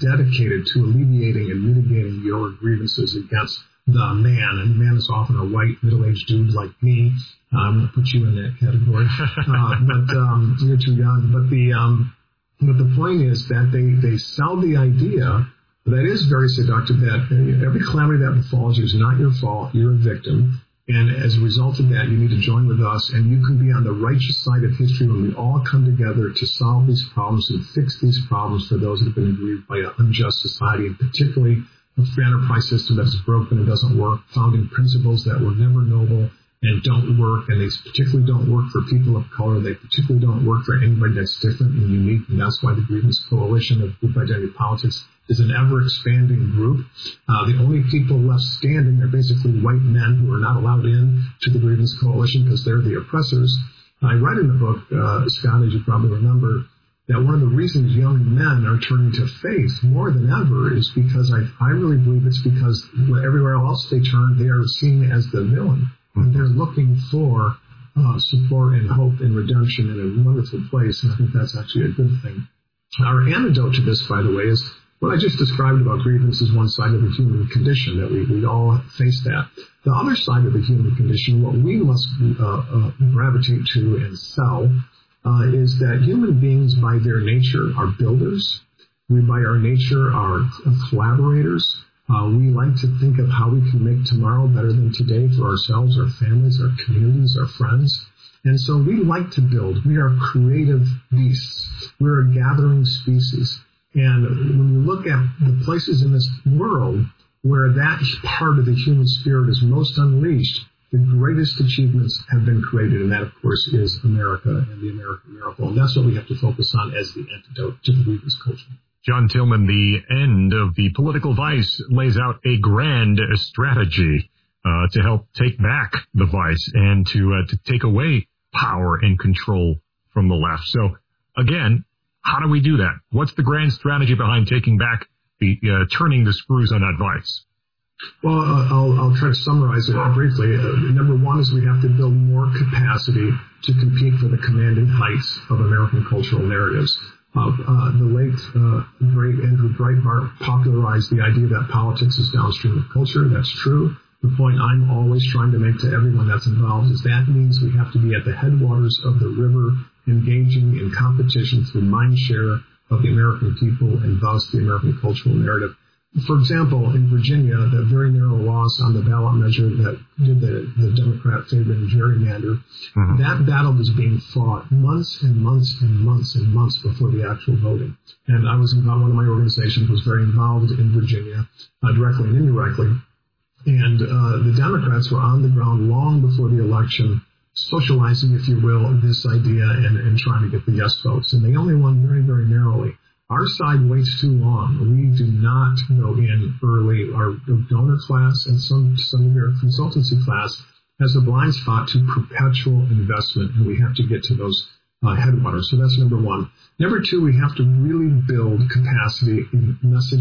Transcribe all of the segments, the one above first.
dedicated to alleviating and mitigating your grievances against the man, and man is often a white, middle-aged dude like me. I'm going to put you in that category, but you're too young. But the point is that they sell the idea that is very seductive, that every calamity that befalls you is not your fault, you're a victim. And as a result of that, you need to join with us, and you can be on the righteous side of history when we all come together to solve these problems and fix these problems for those that have been aggrieved by an unjust society, and particularly a free enterprise system that's broken and doesn't work, founding principles that were never noble and don't work, and they particularly don't work for people of color. They particularly don't work for anybody that's different and unique, and that's why the Grievance Coalition of Group Identity Politics is an ever-expanding group. The only people left standing are basically white men who are not allowed in to the Grievance Coalition because they're the oppressors. I write in the book, Scott, as you probably remember, that one of the reasons young men are turning to faith more than ever is because I really believe it's because everywhere else they turn, they are seen as the villain. And they're looking for support and hope and redemption in a wonderful place, and I think that's actually a good thing. Our antidote to this, by the way, is what I just described about grievance is one side of the human condition, that we all face that. The other side of the human condition, what we must gravitate to and sell, is that human beings by their nature are builders. We by our nature are collaborators. We like to think of how we can make tomorrow better than today for ourselves, our families, our communities, our friends. And so we like to build. We are creative beasts. We're a gathering species. And when you look at the places in this world where that part of the human spirit is most unleashed, the greatest achievements have been created. And that, of course, is America and the American miracle. And that's what we have to focus on as the antidote to the grievance culture. John Tillman, the end of the political vice, lays out a grand strategy to help take back the vice and to take away power and control from the left. So, again, how do we do that? What's the grand strategy behind taking back turning the screws on that vice? Well, I'll try to summarize it briefly. Number one is we have to build more capacity to compete for the commanding heights of American cultural narratives. The late, great Andrew Breitbart popularized the idea that politics is downstream of culture. That's true. The point I'm always trying to make to everyone that's involved is that means we have to be at the headwaters of the river, engaging in competition through mind share of the American people and thus the American cultural narrative. For example, in Virginia, the very narrow loss on the ballot measure that did the Democrat favor in gerrymander, that battle was being fought months and months and months and months before the actual voting. And I was involved, one of my organizations was very involved in Virginia, directly and indirectly. And the Democrats were on the ground long before the election, socializing, if you will, this idea and trying to get the yes votes. And they only won very, very narrowly. Our side waits too long. We do not go in early. Our donor class and some of your consultancy class has a blind spot to perpetual investment, and we have to get to those headwaters. So that's number one. Number two, we have to really build capacity in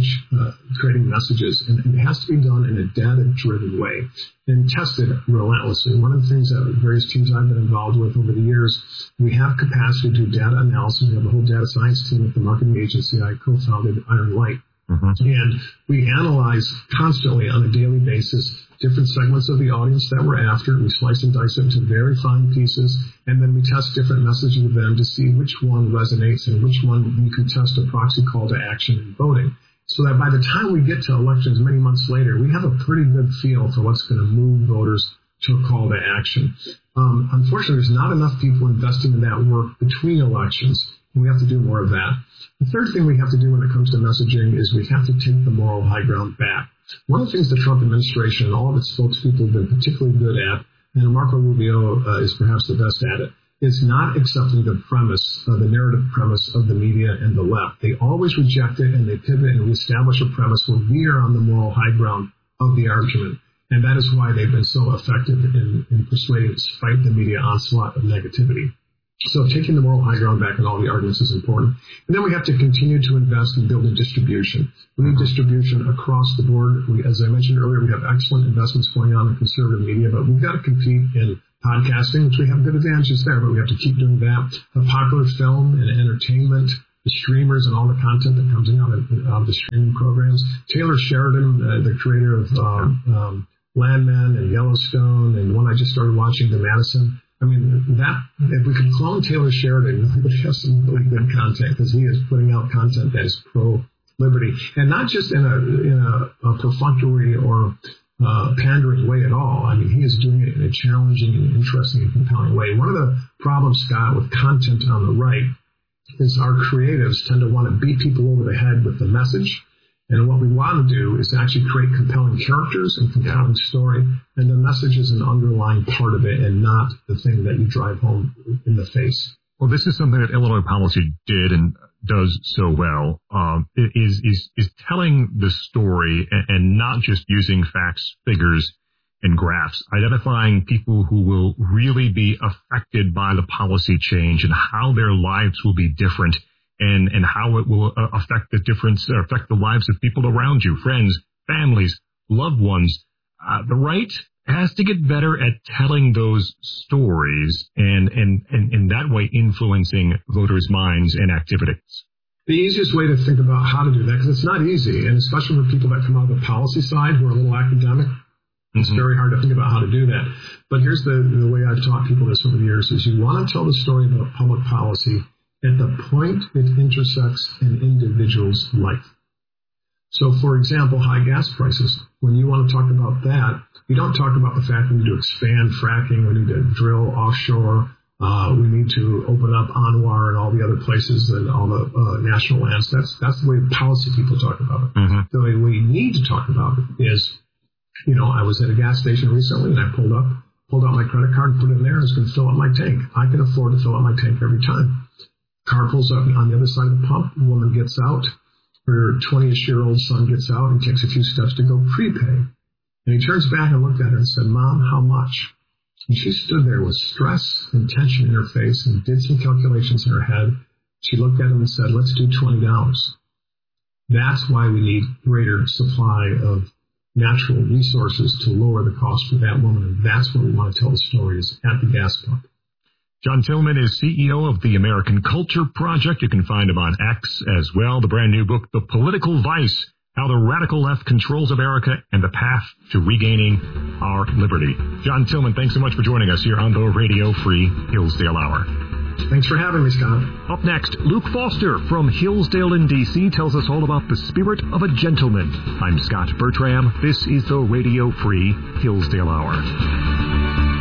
creating messages, and it has to be done in a data-driven way and tested relentlessly. One of the things that various teams I've been involved with over the years, we have capacity to do data analysis. We have a whole data science team at the marketing agency I co-founded, Iron Light. And we analyze constantly on a daily basis different segments of the audience that we're after. We slice and dice it into very fine pieces, and then we test different messages with them to see which one resonates and which one you can test a proxy call to action in voting. So that by the time we get to elections many months later, we have a pretty good feel for what's going to move voters to a call to action. Unfortunately, there's not enough people investing in that work between elections. We have to do more of that. The third thing we have to do when it comes to messaging is we have to take the moral high ground back. One of the things the Trump administration and all of its spokespeople have been particularly good at, and Marco Rubio is perhaps the best at it, is not accepting the premise, the narrative premise of the media and the left. They always reject it, and they pivot and reestablish a premise where we are on the moral high ground of the argument. And that is why they've been so effective in persuading us to fight the media onslaught of negativity. So taking the moral high ground back in all the arguments is important. And then we have to continue to invest in building distribution. We need distribution across the board. As I mentioned earlier, we have excellent investments going on in conservative media, but we've got to compete in podcasting, which we have good advantages there, but we have to keep doing that. Popular film and entertainment, streamers and all the content that comes in out of the streaming programs. Taylor Sheridan, the creator of Landman and Yellowstone, and one I just started watching, The Madison. I mean, that if we could clone Taylor Sheridan, we have some really good content, because he is putting out content that is pro-liberty, and not just in a perfunctory or pandering way at all. I mean, he is doing it in a challenging and interesting and compelling way. One of the problems, Scott, with content on the right is our creatives tend to want to beat people over the head with the message. And what we want to do is actually create compelling characters and compelling story. And the message is an underlying part of it and not the thing that you drive home in the face. Well, this is something that Illinois Policy did and does so well, is telling the story and not just using facts, figures, and graphs, identifying people who will really be affected by the policy change and how their lives will be different, and how it will affect the lives of people around you, friends, families, loved ones. The right has to get better at telling those stories and in that way influencing voters' minds and activities. The easiest way to think about how to do that, because it's not easy, and especially for people that come out of the policy side who are a little academic, it's very hard to think about how to do that. But here's the way I've taught people this over the years, is you want to tell the story about public policy at the point it intersects an individual's life. So, for example, high gas prices. When you want to talk about that, you don't talk about the fact we need to expand fracking, we need to drill offshore, we need to open up Anwar and all the other places and all the national lands. That's the way policy people talk about it. Mm-hmm. The way we need to talk about it is, I was at a gas station recently and I pulled out my credit card and put it in there. I was going to fill up my tank. I can afford to fill up my tank every time. Car pulls up on the other side of the pump. The woman gets out. Her 20-ish-year-old son gets out and takes a few steps to go prepay. And he turns back and looked at her and said, "Mom, how much?" And she stood there with stress and tension in her face and did some calculations in her head. She looked at him and said, "Let's do $20. That's why we need greater supply of natural resources to lower the cost for that woman. And that's what we want to tell the story, is at the gas pump. John Tillman is CEO of the American Culture Project. You can find him on X as well. The brand new book, The Political Vice, How the Radical Left Controls America and the Path to Regaining Our Liberty. John Tillman, thanks so much for joining us here on the Radio Free Hillsdale Hour. Thanks for having me, Scott. Up next, Luke Foster from Hillsdale in D.C. tells us all about the spirit of a gentleman. I'm Scott Bertram. This is the Radio Free Hillsdale Hour.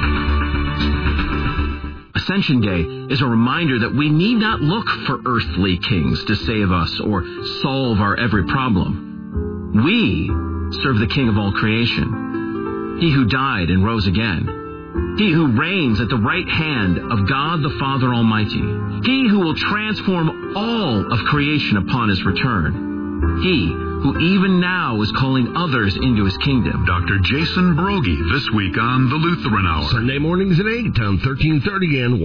Ascension Day is a reminder that we need not look for earthly kings to save us or solve our every problem. We serve the King of all creation, He who died and rose again, He who reigns at the right hand of God the Father Almighty, He who will transform all of creation upon His return, He who even now is calling others into His kingdom. Dr. Jason Broggi, this week on the Lutheran Hour. Sunday mornings at 8 on 1330 and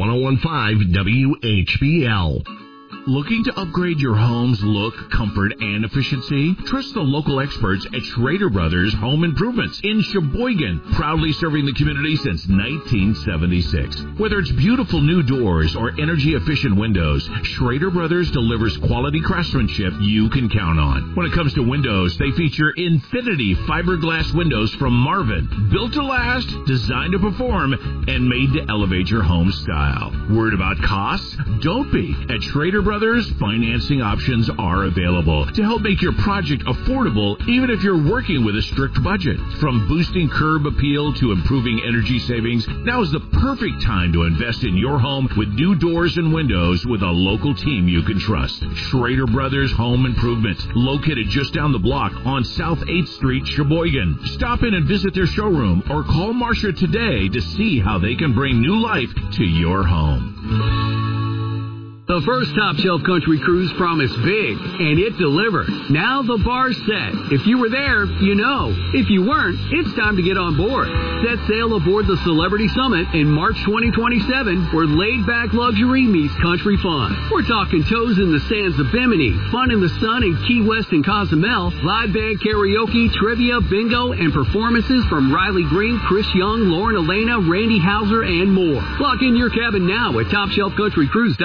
101.5 WHBL. Looking to upgrade your home's look, comfort, and efficiency? Trust the local experts at Schrader Brothers Home Improvements in Sheboygan, proudly serving the community since 1976. Whether it's beautiful new doors or energy-efficient windows, Schrader Brothers delivers quality craftsmanship you can count on. When it comes to windows, they feature Infinity fiberglass windows from Marvin, built to last, designed to perform, and made to elevate your home style. Worried about costs? Don't be. At Schrader Brothers, financing options are available to help make your project affordable, even if you're working with a strict budget. From boosting curb appeal to improving energy savings, now is the perfect time to invest in your home with new doors and windows with a local team you can trust. Schrader Brothers Home Improvement, located just down the block on South 8th Street, Sheboygan. Stop in and visit their showroom or call Marcia today to see how they can bring new life to your home. The first Top Shelf Country Cruise promised big, and it delivered. Now the bar's set. If you were there, you know. If you weren't, it's time to get on board. Set sail aboard the Celebrity Summit in March 2027, where laid-back luxury meets country fun. We're talking toes in the sands of Bimini, fun in the sun in Key West and Cozumel, live band karaoke, trivia, bingo, and performances from Riley Green, Chris Young, Lauren Elena, Randy Hauser, and more. Lock in your cabin now at TopShelfCountryCruise.com.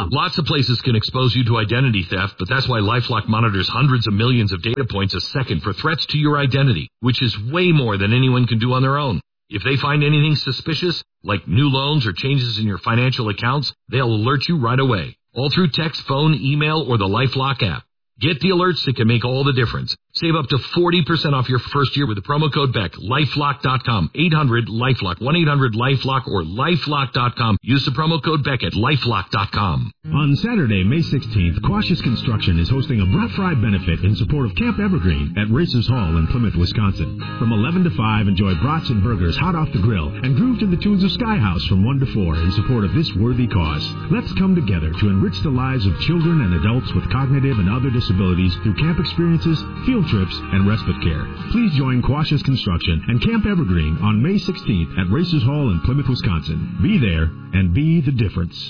Lots of places can expose you to identity theft, but that's why LifeLock monitors hundreds of millions of data points a second for threats to your identity, which is way more than anyone can do on their own. If they find anything suspicious, like new loans or changes in your financial accounts, they'll alert you right away, all through text, phone, email, or the LifeLock app. Get the alerts that can make all the difference. Save up to 40% off your first year with the promo code BECK. LifeLock.com. 800-LifeLock. 1-800-LifeLock or LifeLock.com. Use the promo code BECK at LifeLock.com. On Saturday, May 16th, Quasius Construction is hosting a Brat Fry benefit in support of Camp Evergreen at Racers Hall in Plymouth, Wisconsin. From 11 to 5, enjoy brats and burgers hot off the grill and groove to the tunes of Sky House from 1 to 4 in support of this worthy cause. Let's come together to enrich the lives of children and adults with cognitive and other disabilities through camp experiences, field trips, and respite care. Please join Quasius Construction and Camp Evergreen on May 16th at Racers Hall in Plymouth, Wisconsin. Be there and be the difference.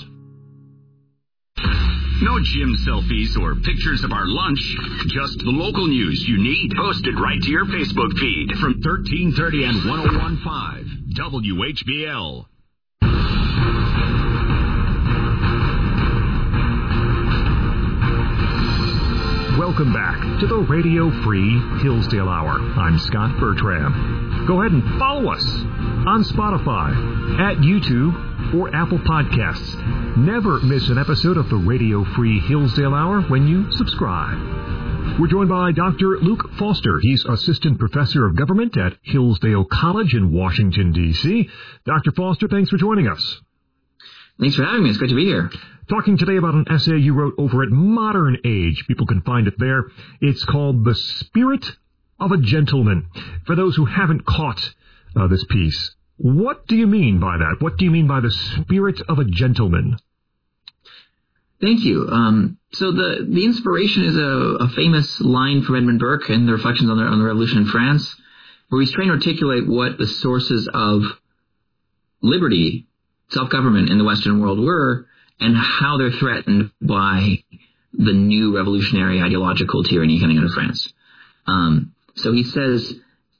No gym selfies or pictures of our lunch, just the local news you need posted right to your Facebook feed from 1330 and 101.5 WHBL. Welcome back to the Radio Free Hillsdale Hour. I'm Scott Bertram. Go ahead and follow us on Spotify, at YouTube, or Apple Podcasts. Never miss an episode of the Radio Free Hillsdale Hour when you subscribe. We're joined by Dr. Luke Foster. He's Assistant Professor of Government at Hillsdale College in Washington, D.C. Dr. Foster, thanks for joining us. Thanks for having me. It's great to be here. Talking today about an essay you wrote over at Modern Age. People can find it there. It's called The Spirit of a Gentleman. For those who haven't caught this piece, what do you mean by that? What do you mean by the spirit of a gentleman? Thank you. So the inspiration is a famous line from Edmund Burke in the Reflections on the Revolution in France, where he's trying to articulate what the sources of liberty, self-government in the Western world were, and how they're threatened by the new revolutionary ideological tyranny coming out of France. So he says,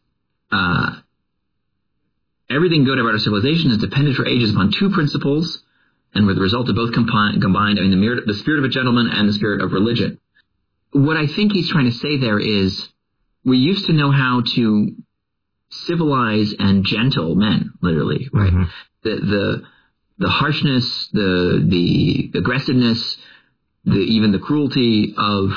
everything good about our civilization is dependent for ages upon two principles, and were the result of both combined, the spirit of a gentleman and the spirit of religion. What I think he's trying to say there is, we used to know how to civilize and gentle men, literally, right? Mm-hmm. The harshness, the aggressiveness, even the cruelty of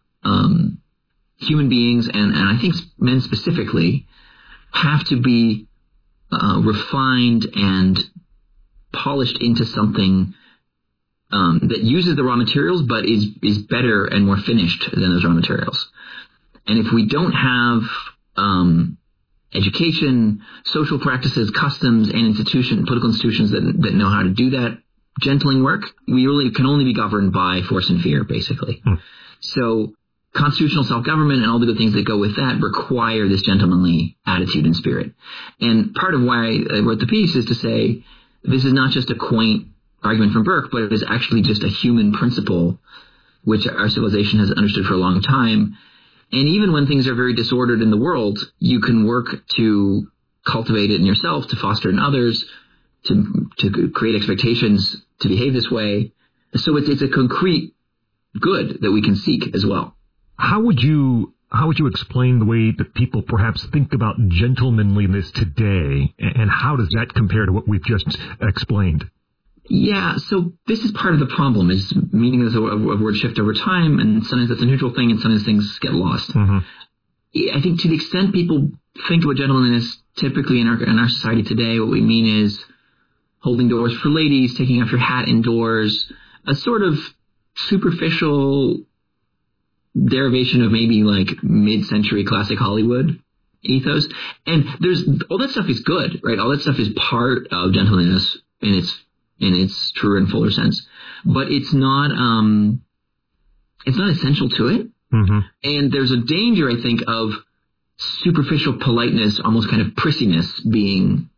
human beings, and I think men specifically, have to be refined and polished into something that uses the raw materials but is better and more finished than those raw materials. And if we don't have education, social practices, customs, and political institutions that know how to do that gentling work, we really can only be governed by force and fear, basically. So constitutional self-government and all the good things that go with that require this gentlemanly attitude and spirit. And part of why I wrote the piece is to say this is not just a quaint argument from Burke, but it is actually just a human principle which our civilization has understood for a long time. And even when things are very disordered in the world, you can work to cultivate it in yourself, to foster it in others, to create expectations to behave this way. So it's a concrete good that we can seek as well. How would you explain the way that people perhaps think about gentlemanliness today, and how does that compare to what we've just explained? Yeah, so this is part of the problem, is meaning of word shift over time, and sometimes that's a neutral thing, and sometimes things get lost. Mm-hmm. I think to the extent people think about gentlemanliness, typically in our society today, what we mean is holding doors for ladies, taking off your hat indoors, a sort of superficial derivation of maybe like mid-century classic Hollywood ethos. And all that stuff is good, right? All that stuff is part of gentlemanliness in its truer and fuller sense, but it's not essential to it. Mm-hmm. And there's a danger, I think, of superficial politeness, almost kind of prissiness, being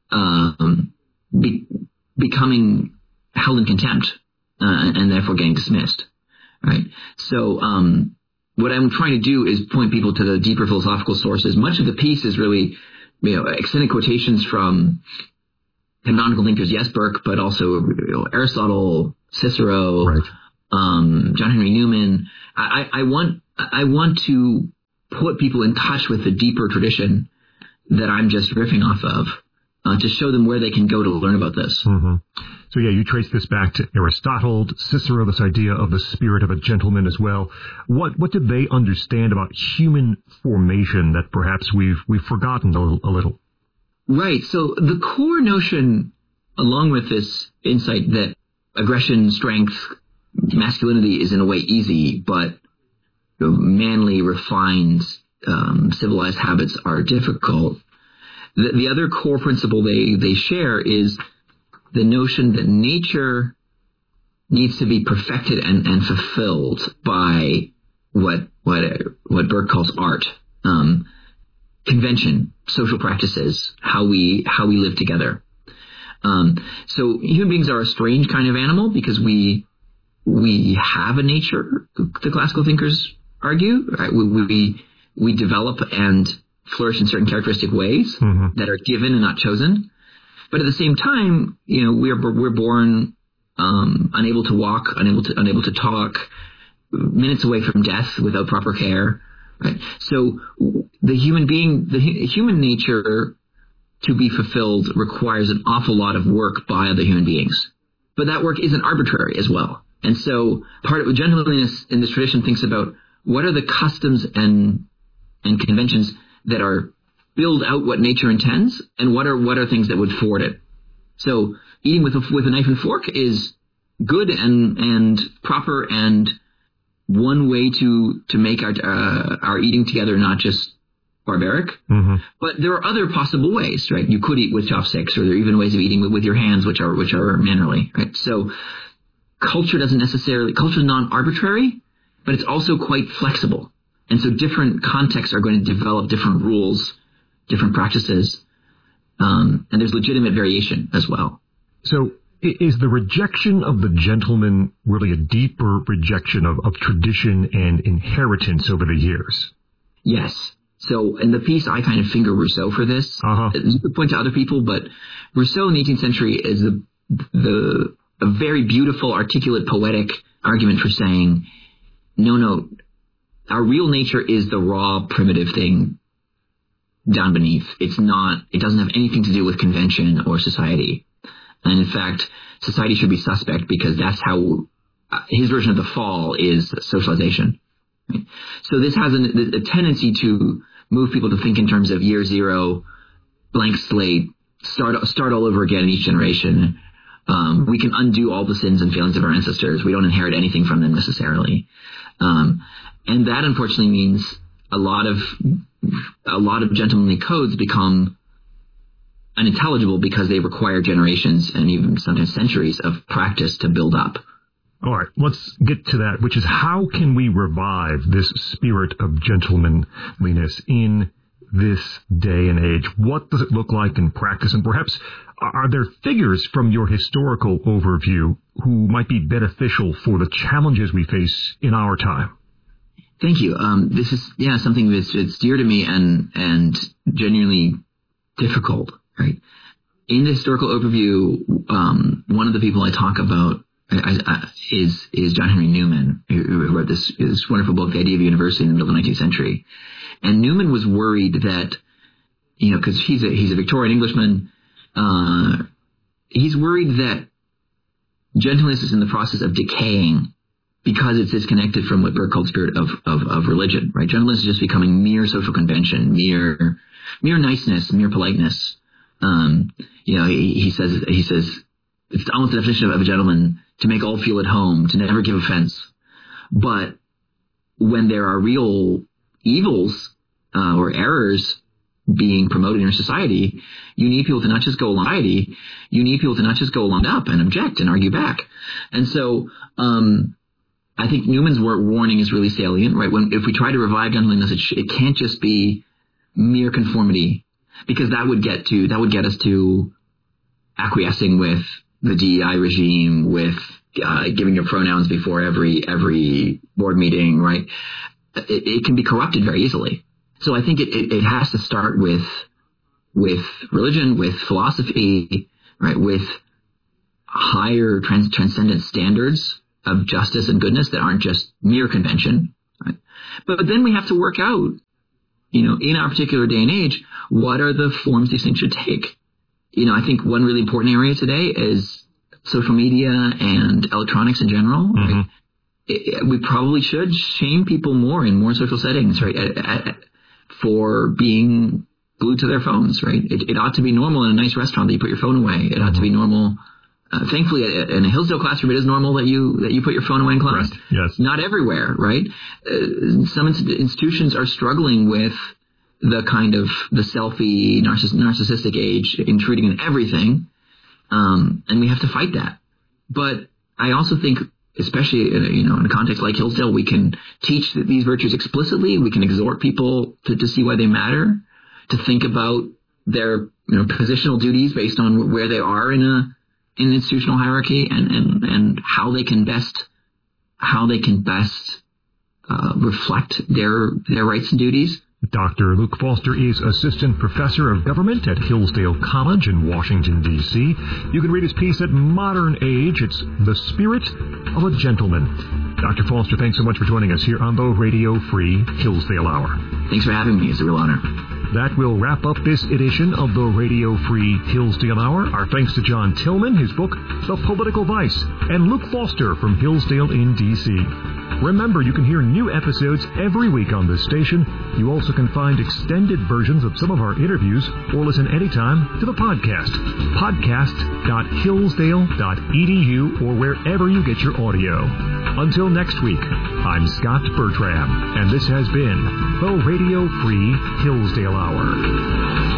becoming held in contempt and therefore getting dismissed. Right. So what I'm trying to do is point people to the deeper philosophical sources. Much of the piece is really, extended quotations from canonical thinkers, yes, Burke, but also Aristotle, Cicero, right. John Henry Newman. I want to put people in touch with the deeper tradition that I'm just riffing off of, to show them where they can go to learn about this. Mm-hmm. So you trace this back to Aristotle, Cicero, this idea of the spirit of a gentleman as well. What did they understand about human formation that perhaps we've forgotten a little? Right. So the core notion, along with this insight that aggression, strength, masculinity is in a way easy, but manly, refined, civilized habits are difficult. The other core principle they share is the notion that nature needs to be perfected and fulfilled by what Burke calls art, convention, social practices, how we live together. So human beings are a strange kind of animal because we have a nature, the classical thinkers argue, right? We develop and flourish in certain characteristic ways that are given and not chosen. But at the same time, we're born unable to walk, unable to talk, minutes away from death without proper care. Right? So the human nature to be fulfilled requires an awful lot of work by other human beings. But that work isn't arbitrary as well. And so part of gentlemanliness in this tradition thinks about what are the customs and conventions that are build out what nature intends, and what are things that would thwart it. So eating with a knife and fork is good and proper, and one way to make our eating together not just barbaric. But there are other possible ways, right? You could eat with chopsticks, or there are even ways of eating with your hands, which are mannerly, right? So culture is non-arbitrary, but it's also quite flexible. And so different contexts are going to develop different rules, different practices, and there's legitimate variation as well. So is the rejection of the gentleman really a deeper rejection of tradition and inheritance over the years? Yes. So in the piece, I kind of finger Rousseau for this. You could point to other people, but Rousseau in the 18th century is a very beautiful, articulate, poetic argument for saying, no, our real nature is the raw, primitive thing down beneath. It doesn't have anything to do with convention or society. And in fact, society should be suspect because that's how his version of the fall is socialization. Right? So this has a tendency to move people to think in terms of year zero, blank slate, start all over again in each generation. We can undo all the sins and failings of our ancestors. We don't inherit anything from them necessarily. And that unfortunately means a lot of gentlemanly codes become unintelligible because they require generations and even sometimes centuries of practice to build up. All right, let's get to that, which is how can we revive this spirit of gentlemanliness in this day and age? What does it look like in practice? And perhaps are there figures from your historical overview who might be beneficial for the challenges we face in our time? Thank you. This is something that's dear to me and genuinely difficult. Right. In the historical overview, one of the people I talk about is John Henry Newman, who wrote this wonderful book, The Idea of University, in the middle of the 19th century. And Newman was worried that, because he's a Victorian Englishman, he's worried that gentleness is in the process of decaying because it's disconnected from what Burke called spirit of religion. Right. Gentleness is just becoming mere social convention, mere niceness, mere politeness. He says it's almost the definition of a gentleman to make all feel at home, to never give offense. But when there are real evils or errors being promoted in our society, you need people to not just go along. You need people to not just go along up and object and argue back. And so, I think Newman's warning is really salient, right? If we try to revive gentlemanliness, it can't just be mere conformity, because that would get us to acquiescing with the DEI regime, with giving your pronouns before every board meeting, right? It can be corrupted very easily. So I think it has to start with religion, with philosophy, right? With higher transcendent standards of justice and goodness that aren't just mere convention. Right? But then we have to work out, in our particular day and age, what are the forms these things should take? I think one really important area today is social media and electronics in general. Mm-hmm. Right? We probably should shame people more in more social settings, right? For being glued to their phones, right? It ought to be normal in a nice restaurant that you put your phone away. It ought to be normal. Thankfully, in a Hillsdale classroom, it is normal that you put your phone away in class. Right. Yes. Not everywhere, right? Some institutions are struggling with the kind of the selfie, narcissistic age intruding in everything, and we have to fight that. But I also think, especially in a context like Hillsdale, we can teach these virtues explicitly. We can exhort people to see why they matter, to think about their positional duties based on where they are in an institutional hierarchy, and how they can best reflect their rights and duties. Dr. Luke Foster is Assistant Professor of Government at Hillsdale College in Washington, D.C. You can read his piece at Modern Age. It's The Spirit of a Gentleman. Dr. Foster, thanks so much for joining us here on the Radio Free Hillsdale Hour. Thanks for having me. It's a real honor. That will wrap up this edition of the Radio Free Hillsdale Hour. Our thanks to John Tillman, his book, The Political Vice, and Luke Foster from Hillsdale in D.C. Remember, you can hear new episodes every week on this station. You also can find extended versions of some of our interviews or listen anytime to the podcast. Podcast.hillsdale.edu or wherever you get your audio. Until next week, I'm Scott Bertram, and this has been the Radio Free Hillsdale Hour.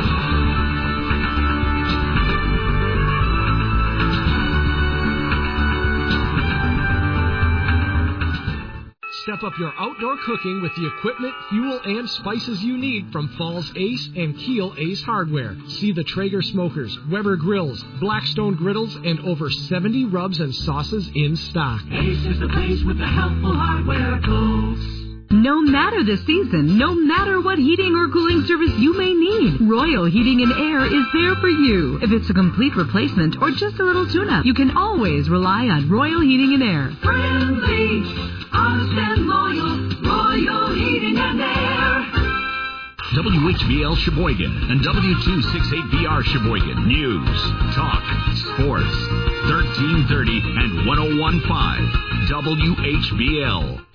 Step up your outdoor cooking with the equipment, fuel, and spices you need from Falls Ace and Kiel Ace Hardware. See the Traeger smokers, Weber grills, Blackstone griddles, and over 70 rubs and sauces in stock. Ace is the place with the helpful hardware folks. No matter the season, no matter what heating or cooling service you may need, Royal Heating and Air is there for you. If it's a complete replacement or just a little tune-up, you can always rely on Royal Heating and Air. Friendly, honest and loyal, Royal Heating and Air. WHBL Sheboygan and W268BR Sheboygan. News, talk, sports. 1330 and 101.5 WHBL.